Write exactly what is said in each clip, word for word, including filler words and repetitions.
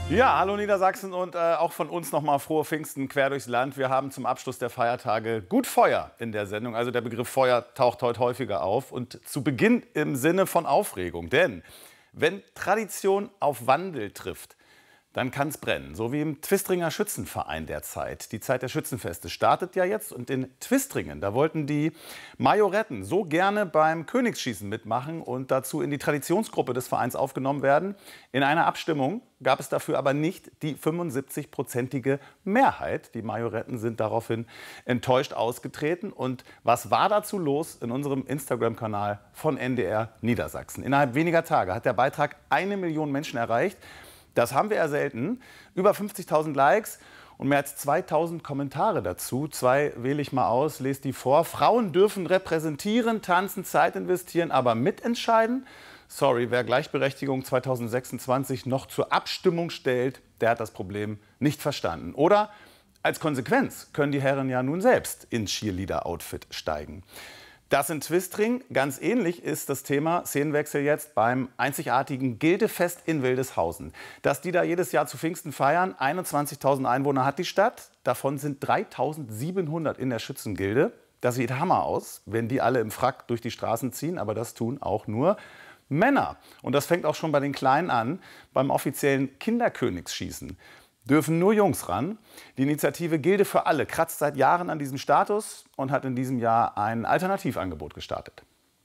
Ja, hallo Niedersachsen und äh, auch von uns nochmal frohe Pfingsten quer durchs Land. Wir haben zum Abschluss der Feiertage gut Feuer in der Sendung. Also der Begriff Feuer taucht heute häufiger auf und zu Beginn im Sinne von Aufregung. Denn wenn Tradition auf Wandel trifft, dann kann es brennen. So wie im Twistringer Schützenverein derzeit. Die Zeit der Schützenfeste startet ja jetzt. Und in Twistringen, da wollten die Majoretten so gerne beim Königsschießen mitmachen und dazu in die Traditionsgruppe des Vereins aufgenommen werden. In einer Abstimmung gab es dafür aber nicht die fünfundsiebzig-prozentige Mehrheit. Die Majoretten sind daraufhin enttäuscht ausgetreten. Und was war dazu los in unserem Instagram-Kanal von N D R Niedersachsen? Innerhalb weniger Tage hat der Beitrag eine Million Menschen erreicht. Das haben wir ja selten. Über fünfzigtausend Likes und mehr als zweitausend Kommentare dazu. Zwei wähle ich mal aus, lese die vor. Frauen dürfen repräsentieren, tanzen, Zeit investieren, aber mitentscheiden? Sorry, wer Gleichberechtigung zweitausendsechsundzwanzig noch zur Abstimmung stellt, der hat das Problem nicht verstanden. Oder als Konsequenz können die Herren ja nun selbst ins Cheerleader-Outfit steigen. Das in Twistring, ganz ähnlich ist das Thema, Szenenwechsel jetzt, beim einzigartigen Gildefest in Wildeshausen. Dass die da jedes Jahr zu Pfingsten feiern, einundzwanzigtausend Einwohner hat die Stadt, davon sind dreitausendsiebenhundert in der Schützengilde. Das sieht Hammer aus, wenn die alle im Frack durch die Straßen ziehen, aber das tun auch nur Männer. Und das fängt auch schon bei den Kleinen an, beim offiziellen Kinderkönigsschießen dürfen nur Jungs ran. Die Initiative Gilde für alle kratzt seit Jahren an diesem Status und hat in diesem Jahr ein Alternativangebot gestartet.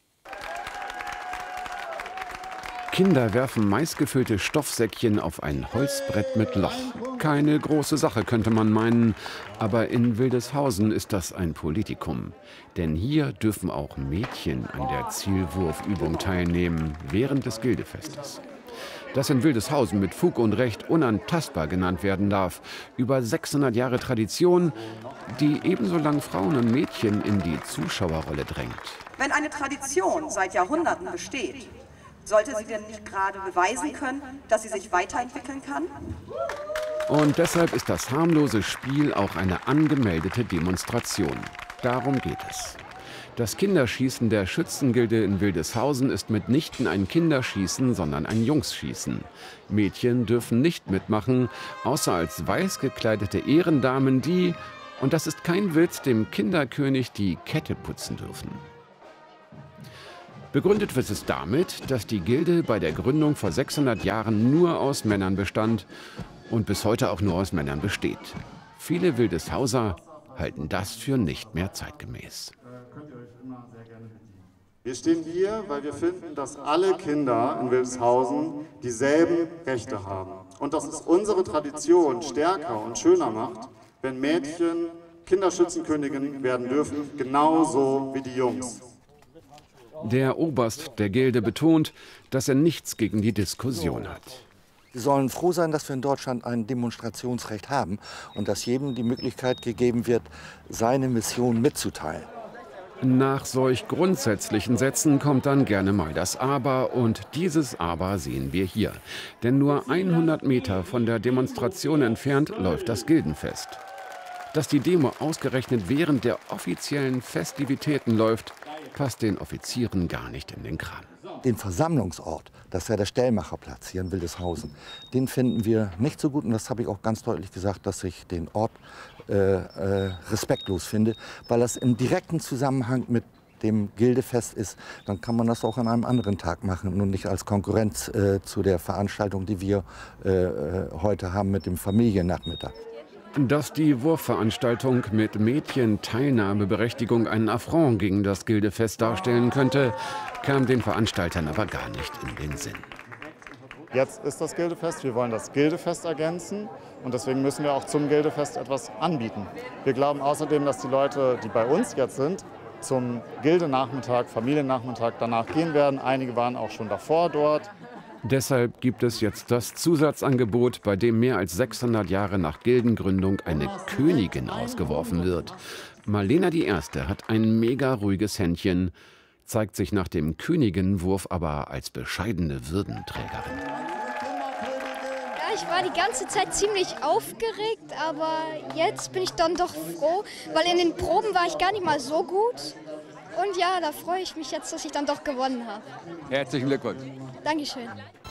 Kinder werfen maisgefüllte Stoffsäckchen auf ein Holzbrett mit Loch. Keine große Sache, könnte man meinen. Aber in Wildeshausen ist das ein Politikum. Denn hier dürfen auch Mädchen an der Zielwurfübung teilnehmen während des Gildefestes. Das in Wildeshausen mit Fug und Recht unantastbar genannt werden darf. Über sechshundert Jahre Tradition, die ebenso lang Frauen und Mädchen in die Zuschauerrolle drängt. Wenn eine Tradition seit Jahrhunderten besteht, sollte sie denn nicht gerade beweisen können, dass sie sich weiterentwickeln kann? Und deshalb ist das harmlose Spiel auch eine angemeldete Demonstration. Darum geht es. Das Kinderschießen der Schützengilde in Wildeshausen ist mitnichten ein Kinderschießen, sondern ein Jungsschießen. Mädchen dürfen nicht mitmachen, außer als weiß gekleidete Ehrendamen, die, und das ist kein Witz, dem Kinderkönig die Kette putzen dürfen. Begründet wird es damit, dass die Gilde bei der Gründung vor sechshundert Jahren nur aus Männern bestand und bis heute auch nur aus Männern besteht. Viele Wildeshauser halten das für nicht mehr zeitgemäß. Wir stehen hier, weil wir finden, dass alle Kinder in Wildeshausen dieselben Rechte haben. Und dass es unsere Tradition stärker und schöner macht, wenn Mädchen Kinderschützenköniginnen werden dürfen, genauso wie die Jungs. Der Oberst der Gilde betont, dass er nichts gegen die Diskussion hat. Wir sollen froh sein, dass wir in Deutschland ein Demonstrationsrecht haben und dass jedem die Möglichkeit gegeben wird, seine Mission mitzuteilen. Nach solch grundsätzlichen Sätzen kommt dann gerne mal das Aber, und dieses Aber sehen wir hier. Denn nur hundert Meter von der Demonstration entfernt läuft das Gildenfest. Dass die Demo ausgerechnet während der offiziellen Festivitäten läuft, passt den Offizieren gar nicht in den Kram. Den Versammlungsort, das ist ja der Stellmacherplatz hier in Wildeshausen, den finden wir nicht so gut. Und das habe ich auch ganz deutlich gesagt, dass ich den Ort äh, äh, respektlos finde, weil das im direkten Zusammenhang mit dem Gildefest ist. Dann kann man das auch an einem anderen Tag machen und nicht als Konkurrenz äh, zu der Veranstaltung, die wir äh, heute haben mit dem Familiennachmittag. Dass die Wurfveranstaltung mit Mädchen-Teilnahmeberechtigung einen Affront gegen das Gildefest darstellen könnte, kam den Veranstaltern aber gar nicht in den Sinn. Jetzt ist das Gildefest, wir wollen das Gildefest ergänzen und deswegen müssen wir auch zum Gildefest etwas anbieten. Wir glauben außerdem, dass die Leute, die bei uns jetzt sind, zum Gildenachmittag, Familiennachmittag danach gehen werden. Einige waren auch schon davor dort. Deshalb gibt es jetzt das Zusatzangebot, bei dem mehr als sechshundert Jahre nach Gildengründung eine Königin ausgeworfen wird. Marlena die Erste hat ein mega ruhiges Händchen, zeigt sich nach dem Königinwurf aber als bescheidene Würdenträgerin. Ja, ich war die ganze Zeit ziemlich aufgeregt, aber jetzt bin ich dann doch froh, weil in den Proben war ich gar nicht mal so gut. Und ja, da freue ich mich jetzt, dass ich dann doch gewonnen habe. Herzlichen Glückwunsch. Dankeschön.